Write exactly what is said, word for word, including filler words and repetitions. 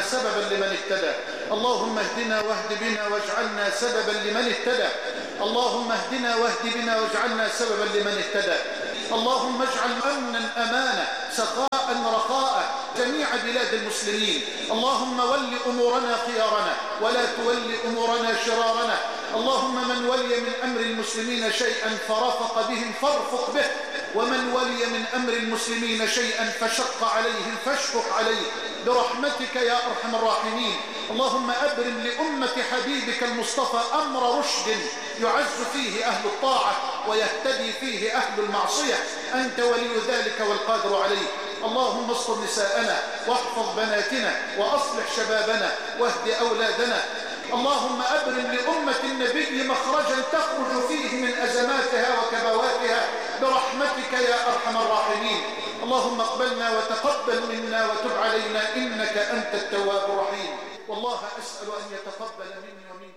سببا لمن اهتدى. اللهم اهدنا واهد بنا واجعلنا سببا لمن اهتدى. اللهم اهدنا واهد بنا واجعلنا سببا لمن اهتدى. اللهم اجعل أمنا أمانا سخاء رخاء جميع بلاد المسلمين. اللهم ول أمورنا خيارنا ولا تول أمورنا شرارنا. اللهم من ولي من أمر المسلمين شيئا فرفق بهم فارفق به، ومن ولي من أمر المسلمين شيئا فشق عليهم فاشفق عليه برحمتك يا أرحم الراحمين. اللهم أبرم لأمة حبيبك المصطفى أمر رشد يعز فيه أهل الطاعة ويهتدي فيه أهل المعصية. أنت ولي ذلك والقادر عليه. اللهم استر نساءنا واحفظ بناتنا وأصلح شبابنا واهد أولادنا. اللهم أبرم لأمة النبي مخرجا تخرج فيه من أزماتها وكبواتها برحمتك يا أرحم الراحمين. اللهم اقبلنا وتقبل منا وتب علينا إنك أنت التواب الرحيم. والله أسأل أن يتقبل مني ومنكم